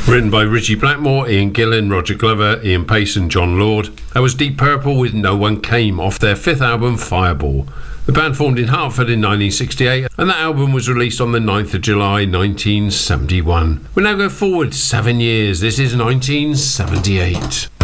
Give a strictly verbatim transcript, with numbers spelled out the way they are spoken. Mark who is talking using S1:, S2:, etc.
S1: Written by Richie Blackmore, Ian Gillan, Roger Glover, Ian Pace and John Lord. That was Deep Purple with No One Came off their fifth album Fireball. The band formed in Hartford in nineteen sixty-eight and that album was released on the ninth of July nineteen seventy-one. We'll now go forward seven years. This is nineteen seventy-eight.